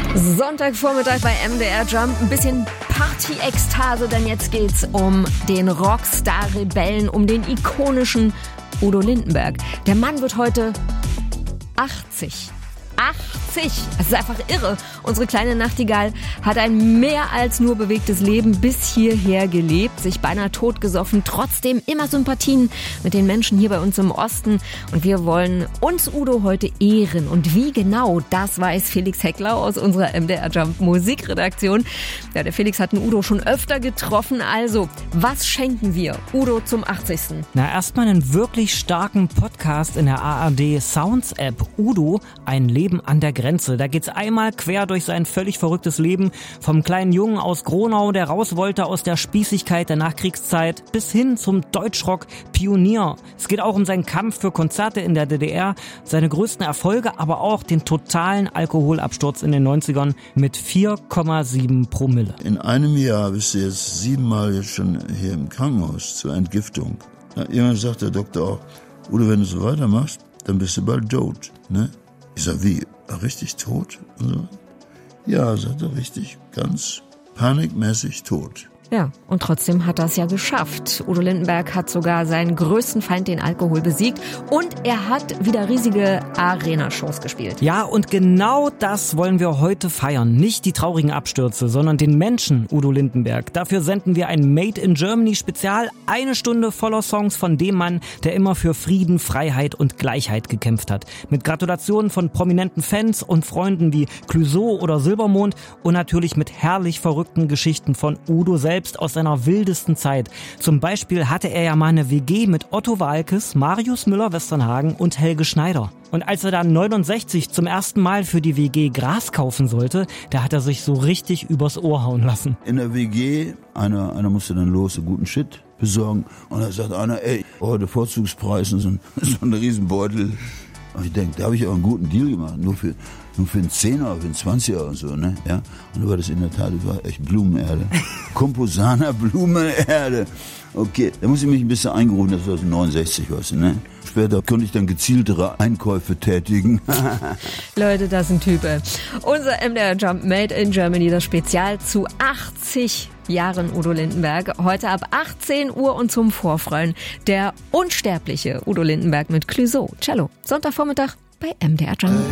Sonntagvormittag bei MDR Jump. Ein bisschen Party-Ekstase, denn jetzt geht's um den Rockstar-Rebellen, um den ikonischen Udo Lindenberg. Der Mann wird heute 80. 80! Das ist einfach irre. Unsere kleine Nachtigall hat ein mehr als nur bewegtes Leben bis hierher gelebt, sich beinahe totgesoffen, trotzdem immer Sympathien mit den Menschen hier bei uns im Osten. Und wir wollen uns Udo heute ehren. Und wie genau, das weiß Felix Hecklau aus unserer MDR Jump Musikredaktion. Ja, der Felix hat den Udo schon öfter getroffen. Also, was schenken wir Udo zum 80.? Na, erstmal einen wirklich starken Podcast in der ARD Sounds App. Udo, ein Leben an der Grenze. Da geht's einmal quer durch sein völlig verrücktes Leben. Vom kleinen Jungen aus Gronau, der raus wollte aus der Spießigkeit der Nachkriegszeit, bis hin zum Deutschrock-Pionier. Es geht auch um seinen Kampf für Konzerte in der DDR, seine größten Erfolge, aber auch den totalen Alkoholabsturz in den 90ern mit 4,7 Promille. In einem Jahr bist du jetzt 7-mal jetzt schon hier im Krankenhaus zur Entgiftung. Irgendwann sagt der Doktor auch, Udo, wenn du so weitermachst, dann bist du bald tot, ne? Ich sag, wie? Richtig tot? Und so. Ja, sagt er, richtig, ganz panikmäßig tot. Ja, und trotzdem hat er es ja geschafft. Udo Lindenberg hat sogar seinen größten Feind, den Alkohol, besiegt. Und er hat wieder riesige Arena-Shows gespielt. Ja, und genau das wollen wir heute feiern. Nicht die traurigen Abstürze, sondern den Menschen Udo Lindenberg. Dafür senden wir ein Made in Germany Spezial. 1 Stunde voller Songs von dem Mann, der immer für Frieden, Freiheit und Gleichheit gekämpft hat. Mit Gratulationen von prominenten Fans und Freunden wie Clouseau oder Silbermond und natürlich mit herrlich verrückten Geschichten von Udo selbst aus seiner wildesten Zeit. Zum Beispiel hatte er ja mal eine WG mit Otto Waalkes, Marius Müller-Westernhagen und Helge Schneider. Und als er dann 69 zum ersten Mal für die WG Gras kaufen sollte, da hat er sich so richtig übers Ohr hauen lassen. In der WG, einer musste dann los, einen guten Shit besorgen. Und da sagt einer, ey, heute Vorzugspreis, so ein Riesenbeutel. Und ich denke, da habe ich auch einen guten Deal gemacht, nur für einen 10er, für einen 20er und so, ne? Ja? Und da war das in der Tat, das war echt Blumenerde. Composana Blumenerde. Okay, da muss ich mich ein bisschen eingerufen, das war so 69 was, ne? Später konnte ich dann gezieltere Einkäufe tätigen. Leute, das ist ein Typ. Unser MDR Jump Made in Germany, das Spezial zu 80 Jahren Udo Lindenberg. Heute ab 18 Uhr und zum Vorfreuen der unsterbliche Udo Lindenberg mit Clouseau, Cello. Sonntagvormittag bei MDR Jump.